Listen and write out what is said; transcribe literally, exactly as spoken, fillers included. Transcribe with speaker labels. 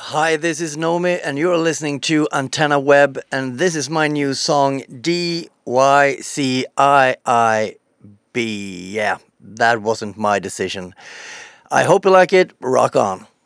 Speaker 1: Hi, this is Nomi, and you're listening to Antenna Web, and this is my new song D Y C I I B. Yeah, that wasn't my decision. I hope you like it. Rock on.